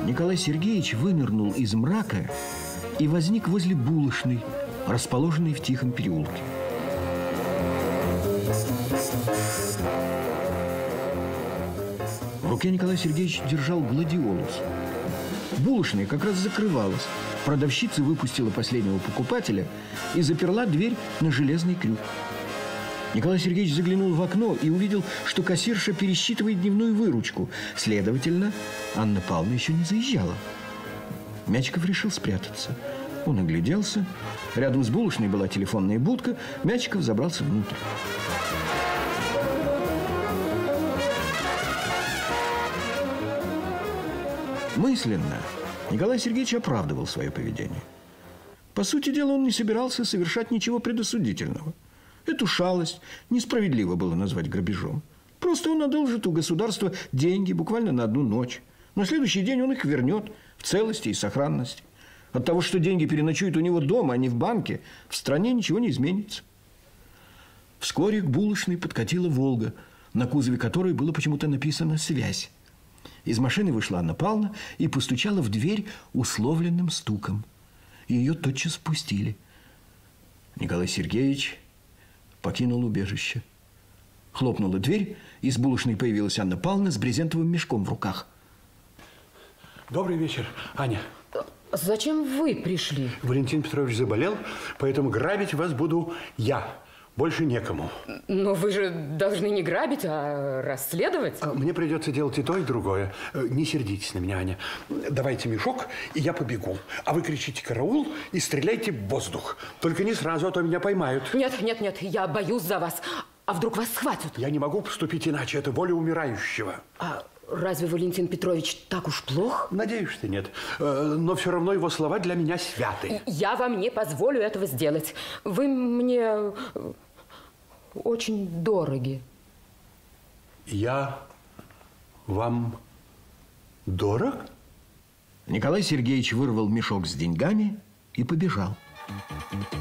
Николай Сергеевич вынырнул из мрака и возник возле булочной, расположенной в тихом переулке. В руке Николай Сергеевич держал гладиолус. Булочная как раз закрывалась. Продавщица выпустила последнего покупателя и заперла дверь на железный крюк. Николай Сергеевич заглянул в окно и увидел, что кассирша пересчитывает дневную выручку. Следовательно, Анна Павловна еще не заезжала. Мячиков решил спрятаться. Он огляделся. Рядом с булочной была телефонная будка. Мячиков забрался внутрь. Мысленно Николай Сергеевич оправдывал свое поведение. По сути дела, он не собирался совершать ничего предосудительного. Эту шалость несправедливо было назвать грабежом. Просто он одолжит у государства деньги буквально на одну ночь. На следующий день он их вернет в целости и сохранности. От того, что деньги переночуют у него дома, а не в банке, в стране ничего не изменится. Вскоре к булочной подкатила «Волга», на кузове которой было почему-то написано «Связь». Из машины вышла Анна Павловна и постучала в дверь условленным стуком. Ее тотчас впустили. Николай Сергеевич покинул убежище. Хлопнула дверь, из булочной появилась Анна Павловна с брезентовым мешком в руках. Добрый вечер, Аня. Зачем вы пришли? Валентин Петрович заболел, поэтому грабить вас буду я. Больше некому. Но вы же должны не грабить, а расследовать. Мне придется делать и то, и другое. Не сердитесь на меня, Аня. Давайте мешок, и я побегу. А вы кричите «караул» и стреляйте в воздух. Только не сразу, а то меня поймают. Нет, нет, нет, я боюсь за вас. А вдруг вас схватят? Я не могу поступить иначе. Это воля умирающего. А разве Валентин Петрович так уж плох? Надеюсь, что нет. Но все равно его слова для меня святы. Я вам не позволю этого сделать. Вы мне очень дороги. Я вам дорог? Николай Сергеевич вырвал мешок с деньгами и побежал.